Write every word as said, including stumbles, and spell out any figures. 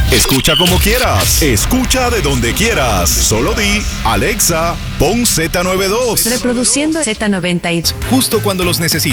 Escucha como quieras. Escucha de donde quieras. Solo di, Alexa, pon Z noventa y dos. Reproduciendo Z noventa y dos. Justo cuando los necesitas.